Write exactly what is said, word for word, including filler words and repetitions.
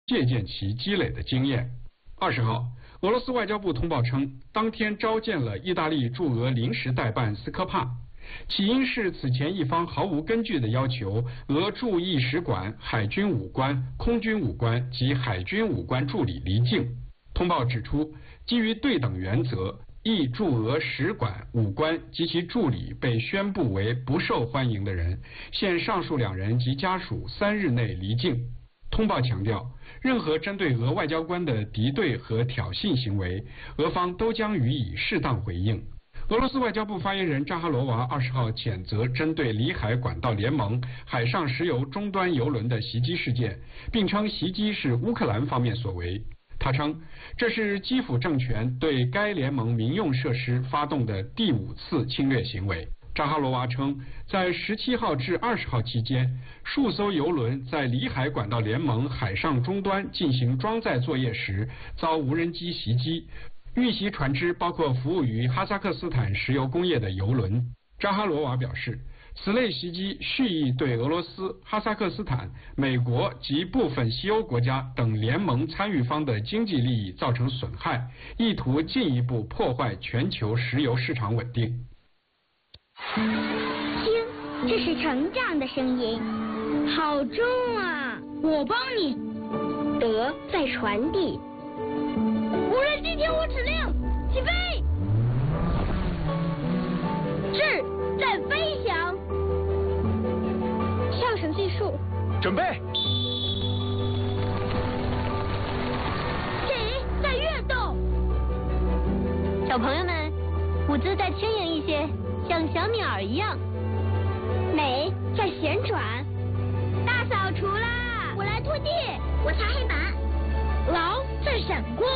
借鉴其积累的经验。二十号，俄罗斯外交部通报称，当天召见了意大利驻俄临时代办斯科帕，起因是此前一方毫无根据的要求俄驻意使馆、海军武官、空军武官及海军武官助理离境。通报指出，基于对等原则，意驻俄使馆、武官及其助理被宣布为不受欢迎的人，现上述两人及家属三日内离境。通报强调，任何针对俄外交官的敌对和挑衅行为，俄方都将予以适当回应。俄罗斯外交部发言人扎哈罗娃二十号谴责针对里海管道联盟海上石油终端油轮的袭击事件，并称袭击是乌克兰方面所为。他称，这是基辅政权对该联盟民用设施发动的第五次侵略行为。扎哈罗娃称，在十七号至二十号期间，数艘油轮在里海管道联盟海上终端进行装载作业时，遭无人机袭击。遇袭船只包括服务于哈萨克斯坦石油工业的油轮。扎哈罗娃表示，此类袭击蓄意对俄罗斯、哈萨克斯坦、美国及部分西欧国家等联盟参与方的经济利益造成损害，意图进一步破坏全球石油市场稳定。 听，这是成长的声音，好重啊！ 我帮你。 德在传递。 无人机听我指令，起飞。 是，在飞翔。上升技术。 准备。 谁在跃动？ 小朋友们，舞姿再轻盈一些。像小鸟一样。 美在旋转。 大扫除啦！ 我来拖地。 我擦黑板。 牢在闪光。